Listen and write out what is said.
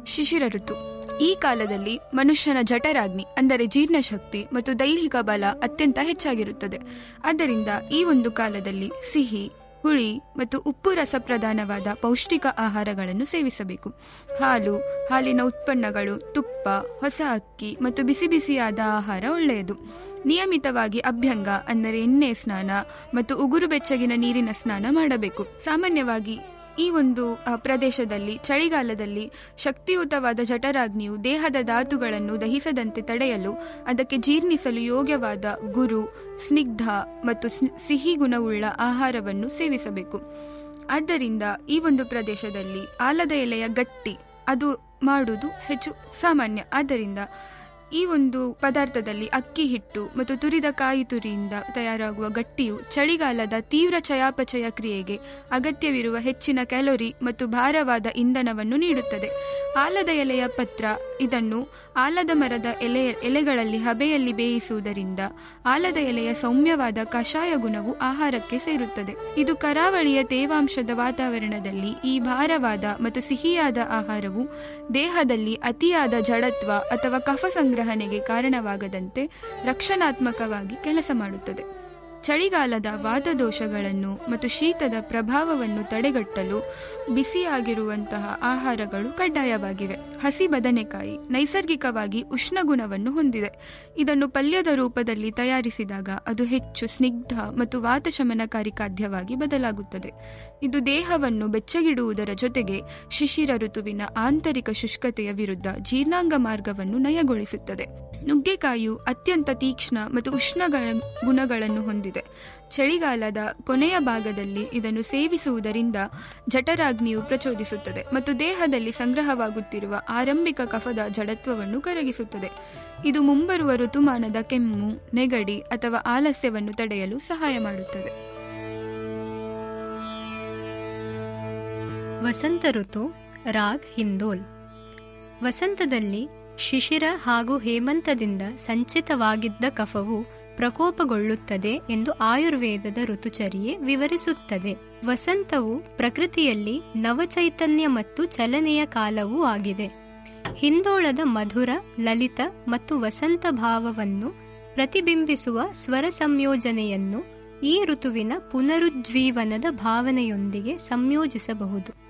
ಶಿಶಿರ ಋತು. ಈ ಕಾಲದಲ್ಲಿ ಮನುಷ್ಯನ ಜಠರಾಗ್ನಿ ಅಂದರೆ ಜೀರ್ಣಶಕ್ತಿ ಮತ್ತು ದೈಹಿಕ ಬಲ ಅತ್ಯಂತ ಹೆಚ್ಚಾಗಿರುತ್ತದೆ. ಆದ್ದರಿಂದ ಈ ಒಂದು ಕಾಲದಲ್ಲಿ ಸಿಹಿ, ಹುಳಿ ಮತ್ತು ಉಪ್ಪು ರಸಪ್ರಧಾನವಾದ ಪೌಷ್ಟಿಕ ಆಹಾರಗಳನ್ನು ಸೇವಿಸಬೇಕು. ಹಾಲು, ಹಾಲಿನ ಉತ್ಪನ್ನಗಳು, ತುಪ್ಪ, ಹೊಸ ಅಕ್ಕಿ ಮತ್ತು ಬಿಸಿ ಬಿಸಿಯಾದ ಆಹಾರ ಒಳ್ಳೆಯದು. ನಿಯಮಿತವಾಗಿ ಅಭ್ಯಂಗ ಅಂದರೆ ಎಣ್ಣೆ ಸ್ನಾನ ಮತ್ತು ಉಗುರು ಬೆಚ್ಚಗಿನ ನೀರಿನ ಸ್ನಾನ ಮಾಡಬೇಕು. ಸಾಮಾನ್ಯವಾಗಿ ಈ ಒಂದು ಪ್ರದೇಶದಲ್ಲಿ ಚಳಿಗಾಲದಲ್ಲಿ ಶಕ್ತಿಯುತವಾದ ಜಠರಾಗ್ನಿಯು ದೇಹದ ಧಾತುಗಳನ್ನು ದಹಿಸದಂತೆ ತಡೆಯಲು ಅದಕ್ಕೆ ಜೀರ್ಣಿಸಲು ಯೋಗ್ಯವಾದ ಗುರು, ಸ್ನಿಗ್ಧ ಮತ್ತು ಸಿಹಿ ಗುಣವುಳ್ಳ ಆಹಾರವನ್ನು ಸೇವಿಸಬೇಕು. ಆದ್ದರಿಂದ ಈ ಒಂದು ಪ್ರದೇಶದಲ್ಲಿ ಆಲದ ಎಲೆಯ ಗಟ್ಟಿ ಅದು ಮಾಡುವುದು ಹೆಚ್ಚು ಸಾಮಾನ್ಯ. ಆದ್ದರಿಂದ ಈ ಒಂದು ಪದಾರ್ಥದಲ್ಲಿ ಅಕ್ಕಿ ಹಿಟ್ಟು ಮತ್ತು ತುರಿದ ಕಾಯಿ ತುರಿಯಿಂದ ತಯಾರಾಗುವ ಗಟ್ಟಿಯು ಚಳಿಗಾಲದ ತೀವ್ರ ಚಯಾಪಚಯ ಕ್ರಿಯೆಗೆ ಅಗತ್ಯವಿರುವ ಹೆಚ್ಚಿನ ಕ್ಯಾಲೋರಿ ಮತ್ತು ಭಾರವಾದ ಇಂಧನವನ್ನು ನೀಡುತ್ತದೆ. ಆಲದ ಎಲೆಯ ಪತ್ರ, ಇದನ್ನು ಆಲದ ಮರದ ಎಲೆಗಳಲ್ಲಿ ಹಬೆಯಲ್ಲಿ ಬೇಯಿಸುವುದರಿಂದ ಆಲದ ಎಲೆಯ ಸೌಮ್ಯವಾದ ಕಷಾಯ ಗುಣವು ಆಹಾರಕ್ಕೆ ಸೇರುತ್ತದೆ. ಇದು ಕರಾವಳಿಯ ತೇವಾಂಶದ ವಾತಾವರಣದಲ್ಲಿ ಈ ಭಾರವಾದ ಮತ್ತು ಸಿಹಿಯಾದ ಆಹಾರವು ದೇಹದಲ್ಲಿ ಅತಿಯಾದ ಜಡತ್ವ ಅಥವಾ ಕಫ ಸಂಗ್ರಹಣೆಗೆ ಕಾರಣವಾಗದಂತೆ ರಕ್ಷಣಾತ್ಮಕವಾಗಿ ಕೆಲಸ ಮಾಡುತ್ತದೆ. ಚಳಿಗಾಲದ ವಾತದೋಷಗಳನ್ನು ಮತ್ತು ಶೀತದ ಪ್ರಭಾವವನ್ನು ತಡೆಗಟ್ಟಲು ಬಿಸಿಯಾಗಿರುವಂತಹ ಆಹಾರಗಳು ಕಡ್ಡಾಯವಾಗಿವೆ. ಹಸಿ ಬದನೆಕಾಯಿ ನೈಸರ್ಗಿಕವಾಗಿ ಉಷ್ಣಗುಣವನ್ನು ಹೊಂದಿದೆ. ಇದನ್ನು ಪಲ್ಯದ ರೂಪದಲ್ಲಿ ತಯಾರಿಸಿದಾಗ ಅದು ಹೆಚ್ಚು ಸ್ನಿಗ್ಧ ಮತ್ತು ವಾತಶಮನಕಾರಿ ಖಾದ್ಯವಾಗಿ ಬದಲಾಗುತ್ತದೆ. ಇದು ದೇಹವನ್ನು ಬೆಚ್ಚಗಿಡುವುದರ ಜೊತೆಗೆ ಶಿಶಿರ ಋತುವಿನ ಆಂತರಿಕ ಶುಷ್ಕತೆಯ ವಿರುದ್ಧ ಜೀರ್ಣಾಂಗ ಮಾರ್ಗವನ್ನು ನಯಗೊಳಿಸುತ್ತದೆ. ನುಗ್ಗೆಕಾಯಿಯು ಅತ್ಯಂತ ತೀಕ್ಷ್ಣ ಮತ್ತು ಉಷ್ಣ ಗುಣಗಳನ್ನು ಹೊಂದಿದೆ. ಚಳಿಗಾಲದ ಕೊನೆಯ ಭಾಗದಲ್ಲಿ ಇದನ್ನು ಸೇವಿಸುವುದರಿಂದ ಜಠರಾಗ್ನಿಯು ಪ್ರಚೋದಿಸುತ್ತದೆ ಮತ್ತು ದೇಹದಲ್ಲಿ ಸಂಗ್ರಹವಾಗುತ್ತಿರುವ ಆರಂಭಿಕ ಕಫದ ಜಡತ್ವವನ್ನು ಕರಗಿಸುತ್ತದೆ. ಇದು ಮುಂಬರುವ ಋತುಮಾನದ ಕೆಮ್ಮು, ನೆಗಡಿ ಅಥವಾ ಆಲಸ್ಯವನ್ನು ತಡೆಯಲು ಸಹಾಯ ಮಾಡುತ್ತದೆ. ವಸಂತ ಋತು. ರಾಗ್ ಹಿಂದೋಲ್. ವಸಂತದಲ್ಲಿ ಶಿಶಿರ ಹಾಗೂ ಹೇಮಂತದಿಂದ ಸಂಚಿತವಾಗಿದ್ದ ಕಫವು ಪ್ರಕೋಪಗೊಳ್ಳುತ್ತದೆ ಎಂದು ಆಯುರ್ವೇದದ ಋತುಚರ್ಯೆ ವಿವರಿಸುತ್ತದೆ. ವಸಂತವು ಪ್ರಕೃತಿಯಲ್ಲಿ ನವಚೈತನ್ಯ ಮತ್ತು ಚಲನೆಯ ಕಾಲವೂ ಆಗಿದೆ. ಹಿಂದೋಳದ ಮಧುರ, ಲಲಿತ ಮತ್ತು ವಸಂತ ಭಾವವನ್ನು ಪ್ರತಿಬಿಂಬಿಸುವ ಸ್ವರ ಸಂಯೋಜನೆಯನ್ನು ಈ ಋತುವಿನ ಪುನರುಜ್ಜೀವನದ ಭಾವನೆಯೊಂದಿಗೆ ಸಂಯೋಜಿಸಬಹುದು.